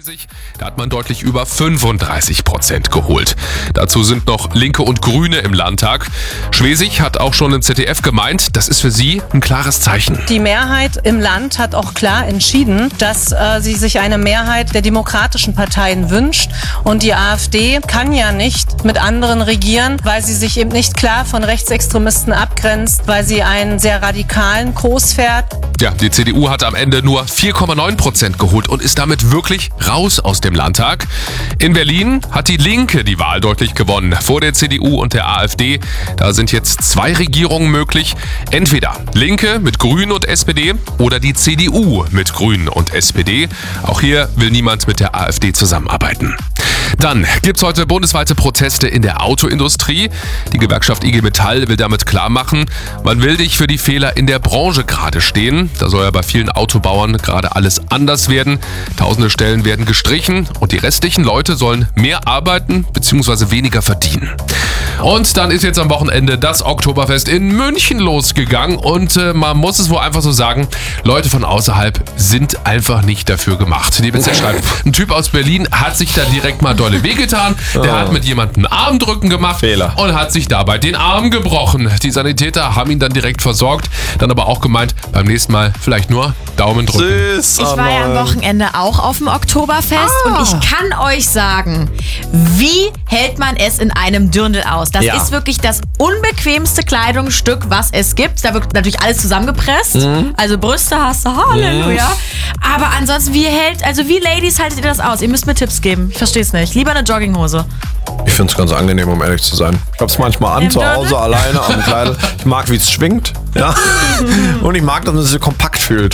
Schwesig, da hat man deutlich über 35% geholt. Dazu sind noch Linke und Grüne im Landtag. Schwesig hat auch schon im ZDF gemeint, das ist für sie ein klares Zeichen. Die Mehrheit im Land hat auch klar entschieden, dass sie sich eine Mehrheit der demokratischen Parteien wünscht. Und die AfD kann ja nicht mit anderen regieren, weil sie sich eben nicht klar von Rechtsextremisten abgrenzt, weil sie einen sehr radikalen Kurs fährt. Ja, die CDU hat am Ende nur 4,9% geholt und ist damit wirklich raus aus dem Landtag. In Berlin hat die Linke die Wahl deutlich gewonnen vor der CDU und der AfD. Da sind jetzt 2 Regierungen möglich. Entweder Linke mit Grünen und SPD oder die CDU mit Grünen und SPD. Auch hier will niemand mit der AfD zusammenarbeiten. Dann gibt's heute bundesweite Proteste in der Autoindustrie. Die Gewerkschaft IG Metall will damit klar machen, man will nicht für die Fehler in der Branche gerade stehen. Da soll ja bei vielen Autobauern gerade alles anders werden. Tausende Stellen werden gestrichen und die restlichen Leute sollen mehr arbeiten bzw. weniger verdienen. Und dann ist jetzt am Wochenende das Oktoberfest in München losgegangen und man muss es wohl einfach so sagen, Leute von außerhalb sind einfach nicht dafür gemacht. Die BZ schreibt, ein Typ aus Berlin hat sich da direkt mal dolle wehgetan, der hat mit jemandem Armdrücken gemacht und hat sich dabei den Arm gebrochen. Die Sanitäter haben ihn dann direkt versorgt, dann aber auch gemeint, beim nächsten Mal vielleicht nur Daumen drücken. Süß, ich war ja am Wochenende auch auf dem Oktoberfest und ich kann euch sagen, wie hält man es in einem Dirndl aus? Das ist wirklich das unbequemste Kleidungsstück, was es gibt. Da wird natürlich alles zusammengepresst. Also Brüste hast du, Halleluja. Aber ansonsten, wie Ladies haltet ihr das aus? Ihr müsst mir Tipps geben. Ich verstehe es nicht. Lieber eine Jogginghose. Ich finde es ganz angenehm, um ehrlich zu sein. Ich habe es manchmal an, zu Hause, alleine am Kleid. Ich mag, wie es schwingt. Ja. Und ich mag, dass man sich kompakt fühlt.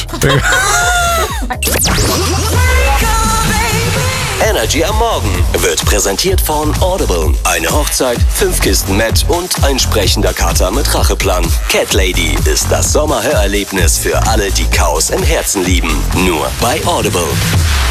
Energy am Morgen wird präsentiert von Audible. Eine Hochzeit, 5 Kisten Met und ein sprechender Kater mit Racheplan. Cat Lady ist das Sommerhörerlebnis für alle, die Chaos im Herzen lieben. Nur bei Audible.